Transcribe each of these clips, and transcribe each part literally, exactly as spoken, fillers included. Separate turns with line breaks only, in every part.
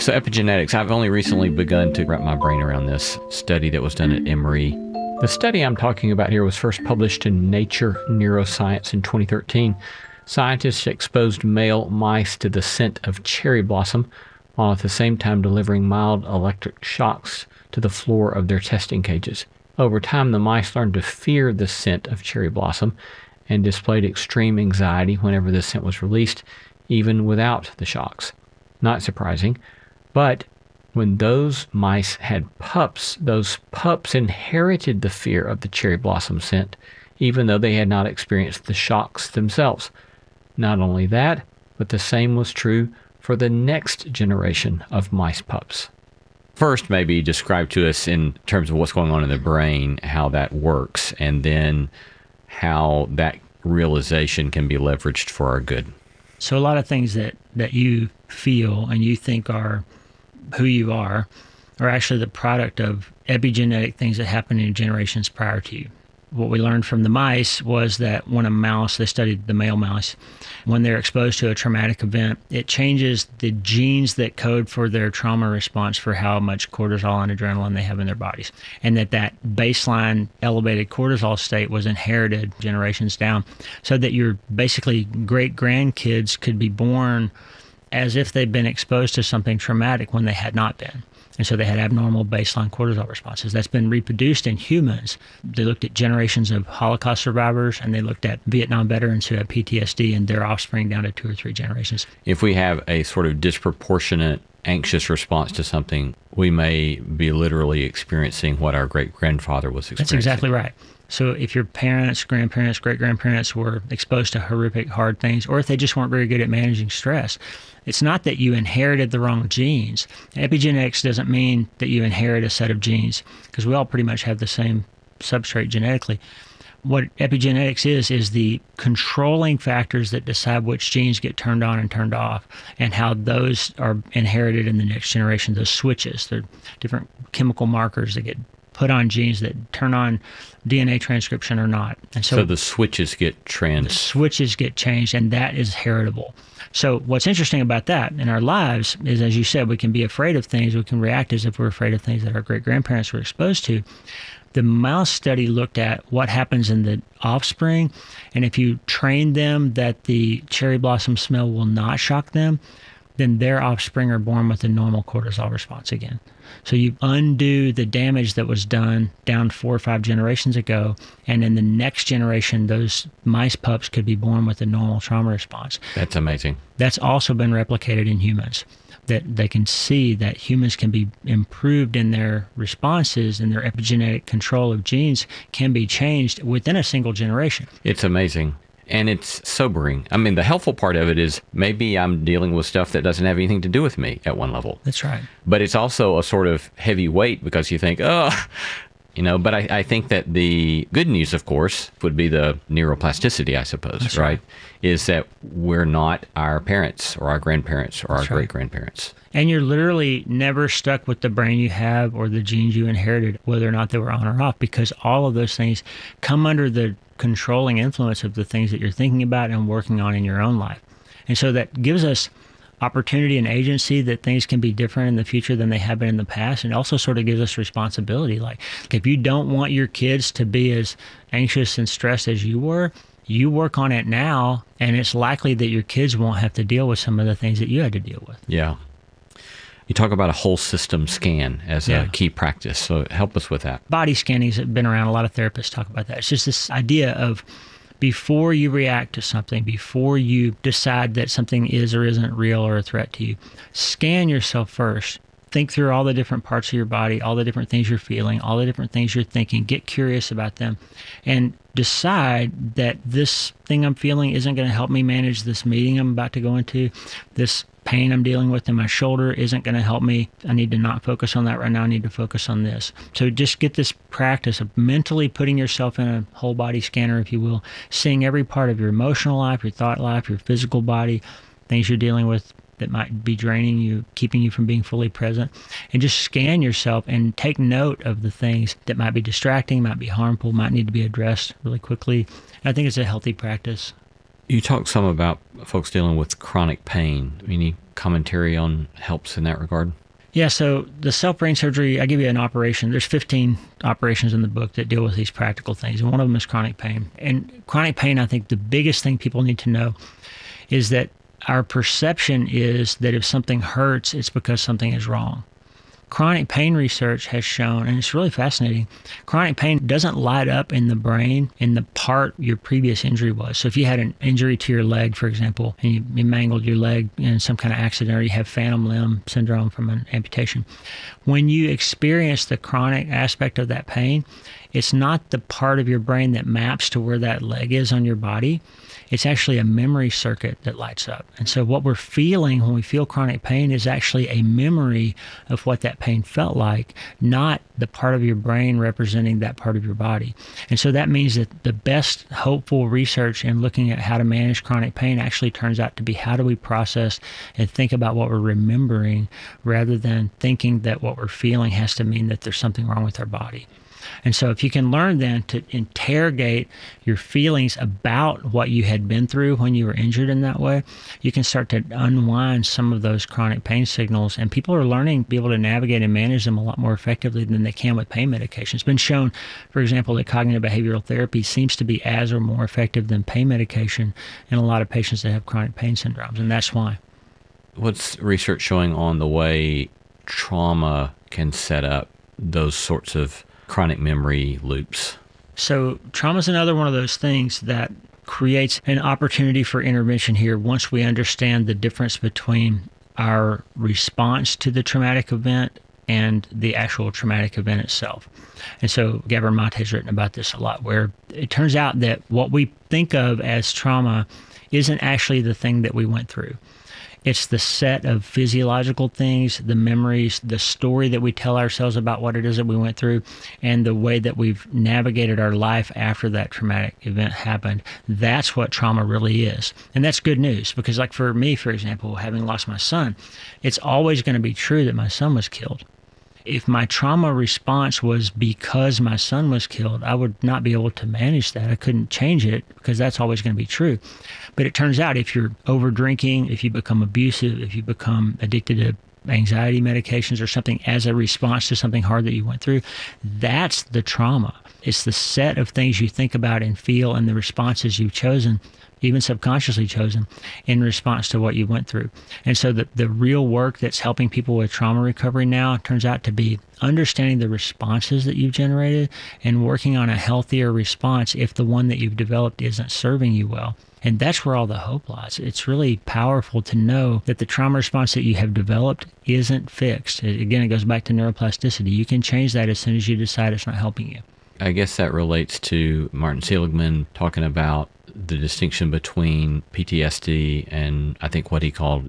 So epigenetics, I've only recently begun to wrap my brain around this study that was done at Emory. The study I'm talking about here was first published in Nature Neuroscience in twenty thirteen. Scientists exposed male mice to the scent of cherry blossom, while at the same time delivering mild electric shocks to the floor of their testing cages. Over time, the mice learned to fear the scent of cherry blossom and displayed extreme anxiety whenever the scent was released, even without the shocks. Not surprising, but when those mice had pups, those pups inherited the fear of the cherry blossom scent, even though they had not experienced the shocks themselves. Not only that, but the same was true for the next generation of mice pups. First, maybe describe to us in terms of what's going on in the brain, how that works, and then how that realization can be leveraged for our good.
So a lot of things that, that you feel and you think are who you are are actually the product of epigenetic things that happen in generations prior to you. What we learned from the mice was that when a mouse, they studied the male mouse, when they're exposed to a traumatic event, it changes the genes that code for their trauma response for how much cortisol and adrenaline they have in their bodies. And that that baseline elevated cortisol state was inherited generations down, so that your basically great-grandkids could be born as if they'd been exposed to something traumatic when they had not been. And so they had abnormal baseline cortisol responses. That's been reproduced in humans. They looked at generations of Holocaust survivors, and they looked at Vietnam veterans who had P T S D and their offspring down to two or three generations.
If we have a sort of disproportionate anxious response to something, we may be literally experiencing what our great-grandfather was experiencing.
That's exactly right. So if your parents, grandparents, great-grandparents were exposed to horrific, hard things, or if they just weren't very good at managing stress, it's not that you inherited the wrong genes. Epigenetics doesn't mean that you inherit a set of genes, because we all pretty much have the same substrate genetically. What epigenetics is, is the controlling factors that decide which genes get turned on and turned off, and how those are inherited in the next generation. Those switches, they're different chemical markers that get put on genes that turn on D N A transcription or not. And so,
so the switches get trans.
The switches get changed, and that is heritable. So what's interesting about that in our lives is, as you said, we can be afraid of things. We can react as if we're afraid of things that our great-grandparents were exposed to. The mouse study looked at what happens in the offspring, and if you train them that the cherry blossom smell will not shock them, then their offspring are born with a normal cortisol response again. So you undo the damage that was done down four or five generations ago, and in the next generation, those mice pups could be born with a normal trauma response.
That's amazing.
That's also been replicated in humans, that they can see that humans can be improved in their responses, and their epigenetic control of genes can be changed within a single generation.
It's amazing. And it's sobering. I mean, the helpful part of it is maybe I'm dealing with stuff that doesn't have anything to do with me at one level.
That's right.
But it's also a sort of heavy weight, because you think, oh, you know, but I, I think that the good news, of course, would be the neuroplasticity, I suppose,
That's
right?
right?
Is that we're not our parents or our grandparents or
That's
our
right.
great-grandparents.
And you're literally never stuck with the brain you have or the genes you inherited, whether or not they were on or off, because all of those things come under the controlling influence of the things that you're thinking about and working on in your own life. And so that gives us opportunity and agency that things can be different in the future than they have been in the past, and also sort of gives us responsibility. Like, if you don't want your kids to be as anxious and stressed as you were, you work on it now, and it's likely that your kids won't have to deal with some of the things that you had to deal with.
Yeah. You talk about a whole system scan as
Yeah.
a key practice, so help us with that.
Body scanning has been around. A lot of therapists talk about that. It's just this idea of, before you react to something, before you decide that something is or isn't real or a threat to you, scan yourself first. Think through all the different parts of your body, all the different things you're feeling, all the different things you're thinking. Get curious about them, and decide that this thing I'm feeling isn't going to help me manage this meeting I'm about to go into. This pain I'm dealing with in my shoulder isn't going to help me. I need to not focus on that right now. I need to focus on this. So just get this practice of mentally putting yourself in a whole body scanner, if you will, seeing every part of your emotional life, your thought life, your physical body, things you're dealing with that might be draining you, keeping you from being fully present, and just scan yourself and take note of the things that might be distracting, might be harmful, might need to be addressed really quickly. And I think it's a healthy practice.
You talk some about folks dealing with chronic pain. Any commentary on helps in that regard?
Yeah, so the self-brain surgery, I give you an operation. There's fifteen operations in the book that deal with these practical things, and one of them is chronic pain. And chronic pain, I think the biggest thing people need to know is that our perception is that if something hurts, it's because something is wrong. Chronic pain research has shown, and it's really fascinating, chronic pain doesn't light up in the brain in the part your previous injury was. So if you had an injury to your leg, for example, and you, you mangled your leg in some kind of accident, or you have phantom limb syndrome from an amputation, when you experience the chronic aspect of that pain, it's not the part of your brain that maps to where that leg is on your body. It's actually a memory circuit that lights up. And so what we're feeling when we feel chronic pain is actually a memory of what that pain felt like, not the part of your brain representing that part of your body. And so that means that the best hopeful research in looking at how to manage chronic pain actually turns out to be how do we process and think about what we're remembering rather than thinking that what we're feeling has to mean that there's something wrong with our body. And so if you can learn then to interrogate your feelings about what you had been through when you were injured in that way, you can start to unwind some of those chronic pain signals. And people are learning to be able to navigate and manage them a lot more effectively than they can with pain medication. It's been shown, for example, that cognitive behavioral therapy seems to be as or more effective than pain medication in a lot of patients that have chronic pain syndromes. And that's why.
What's research showing on the way trauma can set up those sorts of chronic memory loops?
So trauma is another one of those things that creates an opportunity for intervention here once we understand the difference between our response to the traumatic event and the actual traumatic event itself. And so Gabor Mate has written about this a lot, where it turns out that what we think of as trauma isn't actually the thing that we went through. It's the set of physiological things, the memories, the story that we tell ourselves about what it is that we went through, and the way that we've navigated our life after that traumatic event happened. That's what trauma really is. And that's good news, because like for me, for example, having lost my son, it's always going to be true that my son was killed. If my trauma response was because my son was killed, I would not be able to manage that. I couldn't change it because that's always going to be true. But it turns out if you're over drinking, if you become abusive, if you become addicted to anxiety medications or something as a response to something hard that you went through, that's the trauma. It's the set of things you think about and feel and the responses you've chosen, even subconsciously chosen, in response to what you went through. And so the, the real work that's helping people with trauma recovery now turns out to be understanding the responses that you've generated and working on a healthier response if the one that you've developed isn't serving you well. And that's where all the hope lies. It's really powerful to know that the trauma response that you have developed isn't fixed. It, again, it goes back to neuroplasticity. You can change that as soon as you decide it's not helping you.
I guess that relates to Martin Seligman talking about the distinction between P T S D and I think what he called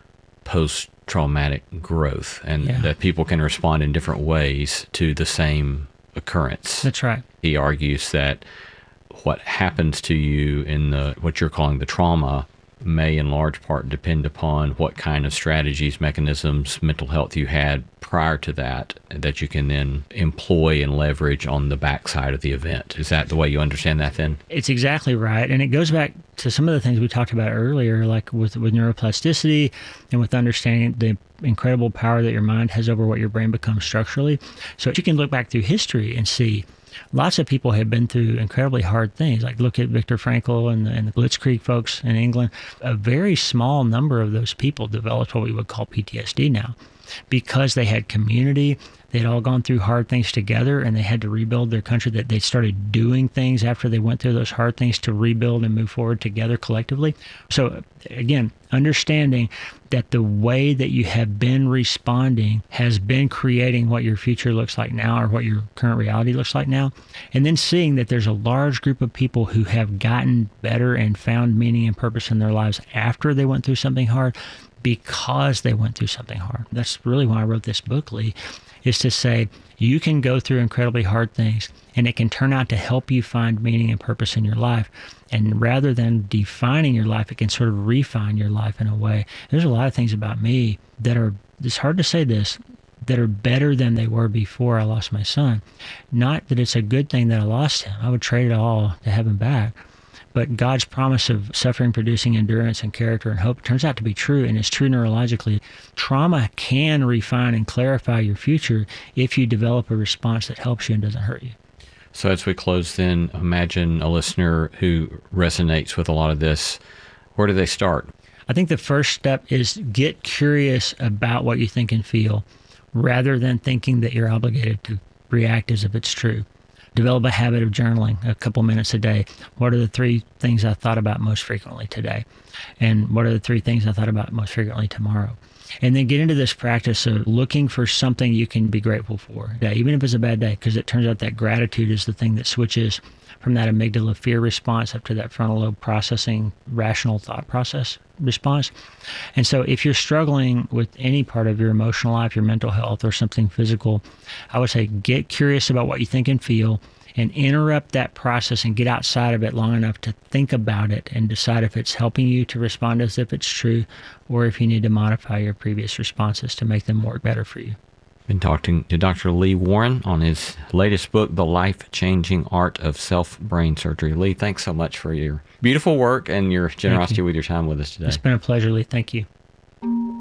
post-traumatic growth, and yeah. that people can respond in different ways to the same occurrence.
That's right.
He argues that what happens to you in the what you're calling the trauma may in large part depend upon what kind of strategies, mechanisms, mental health you had prior to that, that you can then employ and leverage on the backside of the event. Is that the way you understand that then?
It's exactly right. And it goes back to some of the things we talked about earlier, like with, with neuroplasticity and with understanding the incredible power that your mind has over what your brain becomes structurally. So you can look back through history and see lots of people have been through incredibly hard things. Like look at Viktor Frankl and the, and the Blitzkrieg folks in England. A very small number of those people developed what we would call P T S D now, because they had community. They'd all gone through hard things together, and they had to rebuild their country. That they started doing things after they went through those hard things to rebuild and move forward together collectively. So again, understanding that the way that you have been responding has been creating what your future looks like now, or what your current reality looks like now. And then seeing that there's a large group of people who have gotten better and found meaning and purpose in their lives after they went through something hard, because they went through something hard. That's really why I wrote this book, Lee, is to say you can go through incredibly hard things, and it can turn out to help you find meaning and purpose in your life. And rather than defining your life, it can sort of refine your life in a way. There's a lot of things about me that are, it's hard to say this, that are better than they were before I lost my son. Not that it's a good thing that I lost him. I would trade it all to have him back. But God's promise of suffering producing endurance and character and hope turns out to be true, and it's true neurologically. Trauma can refine and clarify your future if you develop a response that helps you and doesn't hurt you.
So as we close then, imagine a listener who resonates with a lot of this. Where do they start?
I think the first step is get curious about what you think and feel rather than thinking that you're obligated to react as if it's true. Develop a habit of journaling a couple minutes a day. What are the three things I thought about most frequently today? And what are the three things I thought about most frequently tomorrow? And then get into this practice of looking for something you can be grateful for, yeah, even if it's a bad day, because it turns out that gratitude is the thing that switches from that amygdala fear response up to that frontal lobe processing, rational thought process response. And so if you're struggling with any part of your emotional life, your mental health, or something physical, I would say get curious about what you think and feel and interrupt that process and get outside of it long enough to think about it and decide if it's helping you to respond as if it's true or if you need to modify your previous responses to make them work better for you.
Been talking to Doctor Lee Warren on his latest book, The Life-Changing Art of Self-Brain Surgery. Lee, thanks so much for your beautiful work and your generosity with your time with us today.
It's been a pleasure, Lee. Thank you.